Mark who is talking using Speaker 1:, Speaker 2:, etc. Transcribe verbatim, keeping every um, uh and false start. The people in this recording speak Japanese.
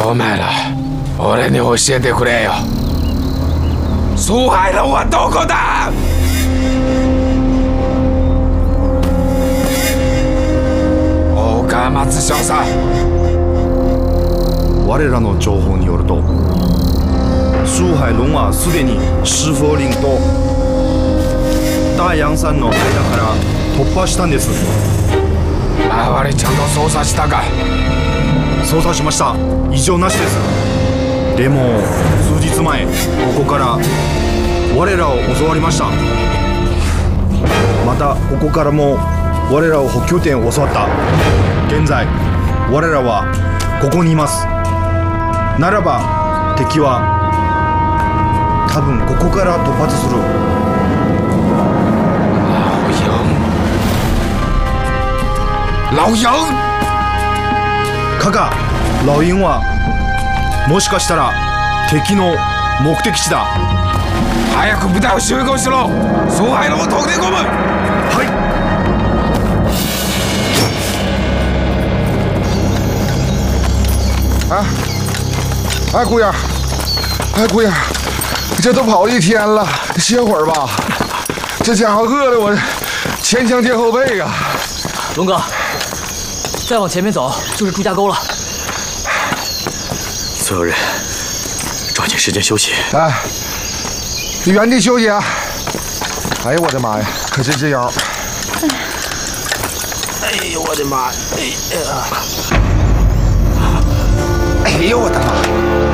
Speaker 1: お前ら、俺に教えてくれよ。苏海龙はどこだ？大川松少佐。
Speaker 2: 我らの情報によると、苏海龍はすでに石佛岭と大洋山の間から突破したんです。
Speaker 1: 周りちゃんと捜査したか？
Speaker 2: 捜査しました。異常なしです。でも数日前、ここから我らを襲われました。またここからも我らを補給点を襲った。現在我らはここにいます。ならば敵は多分ここから突発する。
Speaker 1: 老鹰，老鹰。
Speaker 2: カカ、老鹰はもしかしたら敵の目的地だ。
Speaker 1: 早く部隊を集合しろ。蘇海龍を特定込む。
Speaker 2: はい。
Speaker 3: 啊，哎，姑爷，哎，姑爷，这都跑一天了，歇会儿吧。这家伙饿得我前胸贴后背呀。
Speaker 4: 龙哥，再往前面走就是朱家沟了。
Speaker 5: 所有人抓紧时间休息。
Speaker 3: 哎，原地休息啊！哎呦我的妈呀，可是这腰！
Speaker 4: 哎呦我的妈！哎呀！
Speaker 3: 哎呦我的妈！